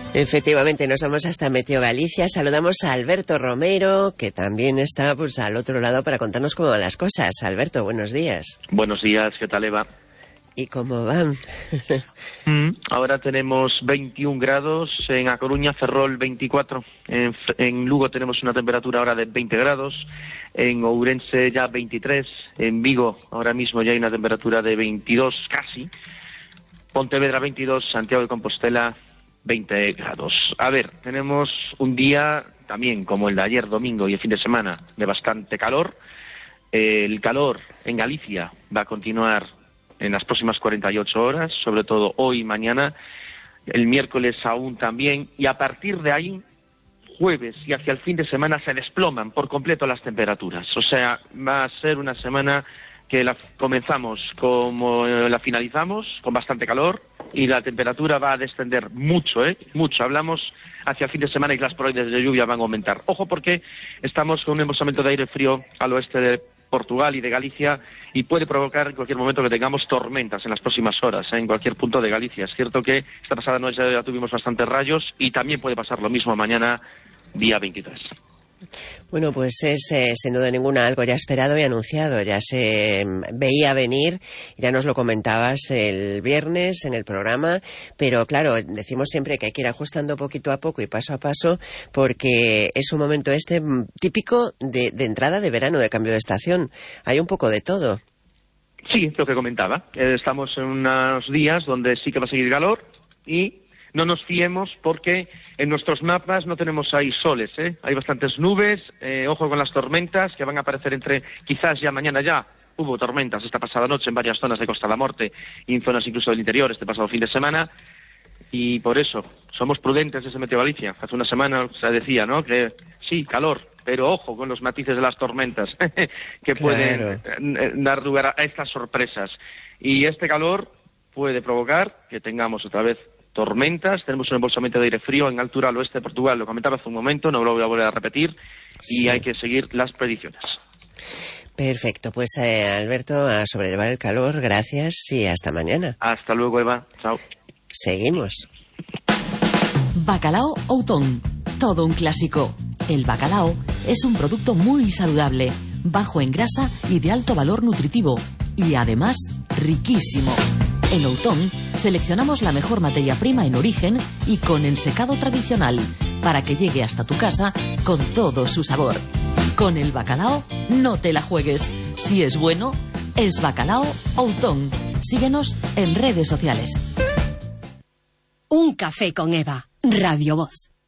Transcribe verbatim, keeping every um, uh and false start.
Efectivamente, nos vamos hasta Meteo Galicia. Saludamos a Alberto Romero, que también está pues al otro lado para contarnos cómo van las cosas. Alberto, buenos días. Buenos días, ¿qué tal, Eva? ¿Y cómo van? mm, ahora tenemos veintiún grados, en A Coruña, Ferrol veinticuatro, en, en Lugo tenemos una temperatura ahora de veinte grados, en Ourense ya veintitrés, en Vigo ahora mismo ya hay una temperatura de veintidós casi, Pontevedra veintidós, Santiago de Compostela veinte grados. A ver, tenemos un día también como el de ayer domingo y el fin de semana de bastante calor. El calor en Galicia va a continuar en las próximas cuarenta y ocho horas, sobre todo hoy y mañana, el miércoles aún también, y a partir de ahí, jueves y hacia el fin de semana se desploman por completo las temperaturas. O sea, va a ser una semana que la comenzamos como la finalizamos, con bastante calor, y la temperatura va a descender mucho, ¿eh? Mucho. Hablamos hacia el fin de semana y las probabilidades de lluvia van a aumentar. Ojo porque estamos con un embolsamiento de aire frío al oeste de Portugal y de Galicia y puede provocar en cualquier momento que tengamos tormentas en las próximas horas, ¿eh? En cualquier punto de Galicia. Es cierto que esta pasada noche ya tuvimos bastantes rayos y también puede pasar lo mismo mañana, día veintitrés. Bueno, pues es eh, sin duda ninguna algo ya esperado y anunciado, ya se veía venir, ya nos lo comentabas el viernes en el programa, pero claro, decimos siempre que hay que ir ajustando poquito a poco y paso a paso, porque es un momento este típico de, de entrada de verano, de cambio de estación, hay un poco de todo. Sí, lo que comentaba, eh, estamos en unos días donde sí que va a seguir calor y no nos fiemos porque en nuestros mapas no tenemos ahí soles, ¿eh? Hay bastantes nubes, eh, ojo con las tormentas que van a aparecer entre, quizás ya mañana ya, hubo tormentas esta pasada noche en varias zonas de Costa da Morte y en zonas incluso del interior este pasado fin de semana, y por eso somos prudentes desde Meteo Galicia. Hace una semana se decía, ¿no?, que sí, calor, pero ojo con los matices de las tormentas que pueden claro. dar lugar a estas sorpresas. Y este calor puede provocar que tengamos otra vez tormentas, tenemos un embolsamiento de aire frío en altura al oeste de Portugal, lo comentaba hace un momento, no lo voy a volver a repetir, sí. Y hay que seguir las predicciones. Perfecto, pues eh, Alberto, a sobrellevar el calor, gracias y hasta mañana. Hasta luego, Eva, chao. Seguimos. Bacalao Outón, todo un clásico. El bacalao es un producto muy saludable, bajo en grasa y de alto valor nutritivo, y además riquísimo. En Outón seleccionamos la mejor materia prima en origen y con ensecado tradicional para que llegue hasta tu casa con todo su sabor. Con el bacalao no te la juegues. Si es bueno, es Bacalao Outón. Síguenos en redes sociales. Un café con Eva, Radio Voz.